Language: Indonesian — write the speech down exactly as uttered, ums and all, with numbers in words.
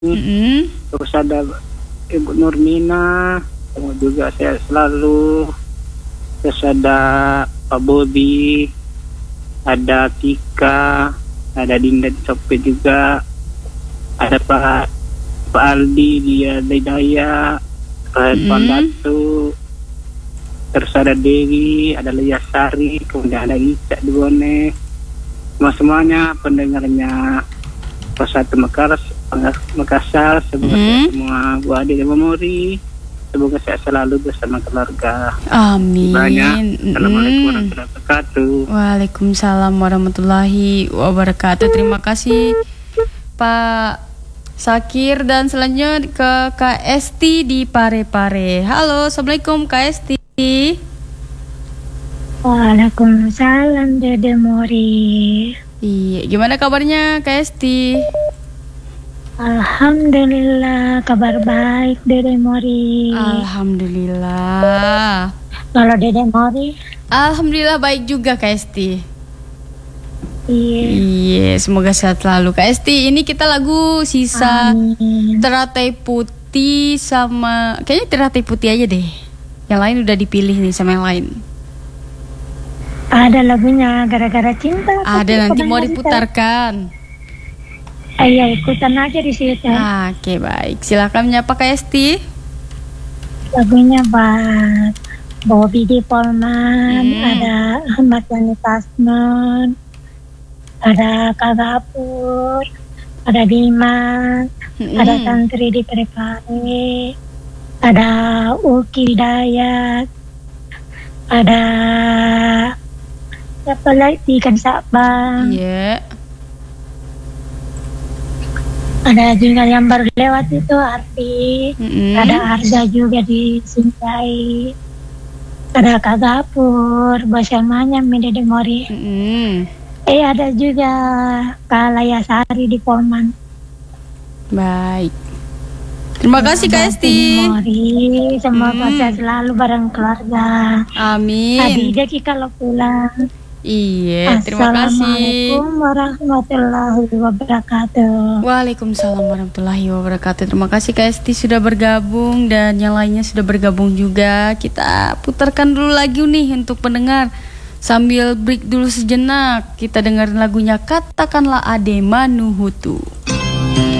Mm-mm. Terus ada Ibu Nurmina, kemudian juga saya selalu. Terus ada Pak Bobi, ada Tika, ada Dinda Sopi juga, ada Pak Pak Aldi, dia Daya, Pak Mm-mm. Datu, terus ada Dewi, ada Lia Sari, kemudian ada Ica Dugone, semua semuanya pendengarnya Persatu Makassar, Makassar, semoga Mm. sehat semua, Bu Ade dan Memori, semoga sehat selalu bersama keluarga. Amin. Banyak. Assalamualaikum Mm-mm. warahmatullahi wabarakatuh. Waalaikumsalam warahmatullahi wabarakatuh. Terima kasih Pak Sakir, dan selanjutnya ke Kak Esti di Parepare. Halo, Assalamualaikum Kak Esti. Waalaikumsalam Dede Mori. Iya, gimana kabarnya Kak Esti? Alhamdulillah kabar baik Dede Mori. Alhamdulillah. Kalau Dede Mori? Alhamdulillah baik juga Kak Esti. Iya. Iya, semoga sehat selalu Kak Esti. Ini kita lagu sisa Amin. Teratai Putih sama kayaknya Teratai Putih aja deh. Yang lain udah dipilih nih sama yang lain. Ada lagunya Gara-Gara Cinta. Ada, nanti mau Pernah diputarkan. kita? Iya, ikutan aja di situ. Ah, Oke, baik. Silakan menyapa Kak Esti. Lagunya buat Bobby di Polman, Hmm. ada Ahmad Yani Tasman, ada Kak Gapur, ada Dimas, Mm-mm. ada Tantri di Prepare, ada Uki Dayat, ada siapa lagi Ikan Sabang, Iya. ada juga yang baru lewat itu Arti, Mm-mm. ada Arza juga di Sinjai, ada Kak Gapur, bersamanya Dede Mori. Mm-mm. Eh ada juga Kak Layasari di Polman. Baik. Terima kasih Kak Esti. Mori, semoga Hmm. sehat selalu bareng keluarga. Amin. Hadidah kalau pulang. Iya, terima kasih. Assalamualaikum warahmatullahi wabarakatuh. Waalaikumsalam warahmatullahi wabarakatuh. Terima kasih Kak Esti sudah bergabung, dan yang lainnya sudah bergabung juga. Kita putarkan dulu lagi nih untuk pendengar. Sambil break dulu sejenak, kita dengerin lagunya Katakanlah Ade Manuhutu.